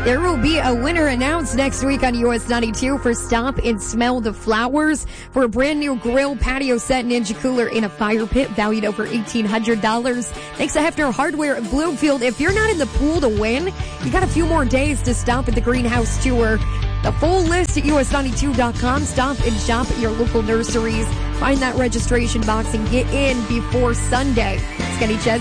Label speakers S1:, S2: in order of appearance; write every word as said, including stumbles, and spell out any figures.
S1: There will be a winner announced next week on U S ninety-two for Stop and Smell the Flowers for a brand new grill, patio set, Ninja cooler, in a fire pit valued over eighteen hundred dollars. Thanks to Hefner Hardware at Bloomfield. If you're not in the pool to win, you got a few more days to stop at the Greenhouse Tour. The full list at U S ninety-two dot com. Stop and shop at your local nurseries. Find that registration box and get in before Sunday. Skinny Ches.